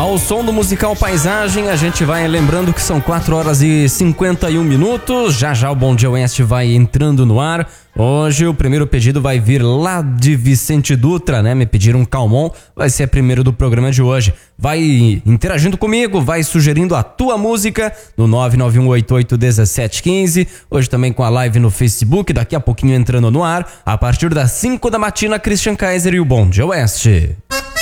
Ao som do musical Paisagem, a gente vai lembrando que são 4 horas e 51 minutos. Já já o Bom Dia Oeste vai entrando no ar. Hoje o primeiro pedido vai vir lá de Vicente Dutra, né? Me pediram um Calmon, vai ser a primeira do programa de hoje. Vai interagindo comigo, vai sugerindo a tua música no 991881715. Hoje também com a live no Facebook, daqui a pouquinho entrando no ar. A partir das 5 da matina, Christian Kaiser e o Bom Dia Oeste.